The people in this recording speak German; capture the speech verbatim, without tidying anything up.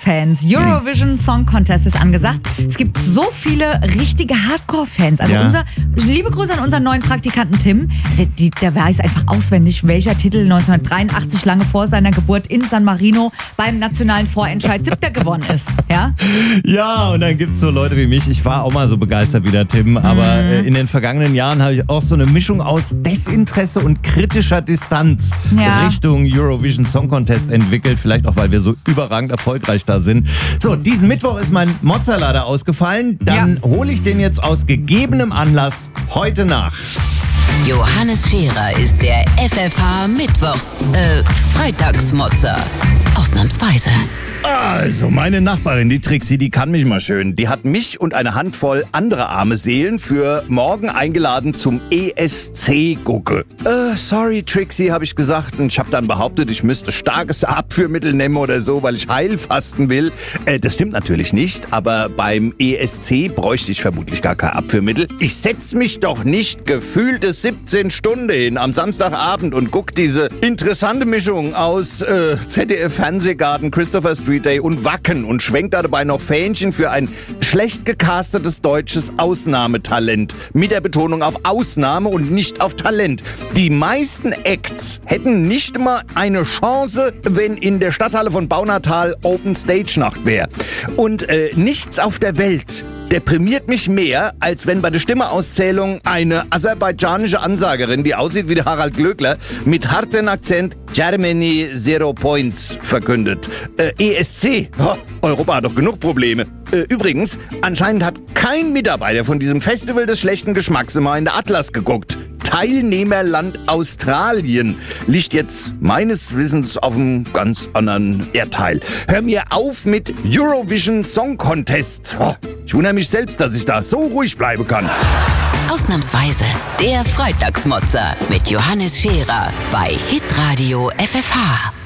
Hardcore-Fans. Eurovision Song Contest ist angesagt. Es gibt so viele richtige Hardcore-Fans. Also Ja. unser, liebe Grüße an unseren neuen Praktikanten Tim. Der, die, der weiß einfach auswendig, welcher Titel neunzehnhundertdreiundachtzig, lange vor seiner Geburt in San Marino beim nationalen Vorentscheid siebter gewonnen ist. Ja? Ja, und dann gibt's so Leute wie mich. Ich war auch mal so begeistert wie der Tim, aber Mhm. äh, in den vergangenen Jahren habe ich auch so eine Mischung aus Desinteresse und kritischer Distanz Ja. Richtung Eurovision Song Contest entwickelt. Vielleicht auch, weil wir so überragend erfolgreich da sind. So, diesen Mittwoch ist mein Mozzarella ausgefallen. Dann Ja. hole ich den jetzt aus gegebenem Anlass heute nach. Johannes Scherer ist der F F H Mittwochs, äh, Freitagsmotzer. Ausnahmsweise. Also, meine Nachbarin, die Trixie, die kann mich mal schön. Die hat mich und eine Handvoll andere arme Seelen für morgen eingeladen zum E S C-Gucke. Äh, sorry, Trixie, habe ich gesagt. Und ich habe dann behauptet, ich müsste starkes Abführmittel nehmen oder so, weil ich heilfasten will. Äh, das stimmt natürlich nicht, aber beim E S C bräuchte ich vermutlich gar kein Abführmittel. Ich setz mich doch nicht gefühlte siebzehn Stunden hin am Samstagabend und guck diese interessante Mischung aus äh, Z D F-Fernsehgarten, Christopher Street Day und Wacken und schwenkt dabei noch Fähnchen für ein schlecht gecastetes deutsches Ausnahmetalent. Mit der Betonung auf Ausnahme und nicht auf Talent. Die meisten Acts hätten nicht mal eine Chance, wenn in der Stadthalle von Baunatal Open Stage Nacht wäre. Und äh, nichts auf der Welt deprimiert mich mehr, als wenn bei der Stimmeauszählung eine aserbaidschanische Ansagerin, die aussieht wie der Harald Glöckler, mit hartem Akzent Germany Zero Points verkündet. Äh, E S C, oh, Europa hat doch genug Probleme. Äh, übrigens, anscheinend hat kein Mitarbeiter von diesem Festival des schlechten Geschmacks immer in der Atlas geguckt. Teilnehmerland Australien liegt jetzt meines Wissens auf einem ganz anderen Erdteil. Hör mir auf mit Eurovision Song Contest. Oh, ich wundere mich selbst, dass ich da so ruhig bleiben kann. Ausnahmsweise der Freitagsmotzer mit Johannes Scherer bei Hitradio F F H.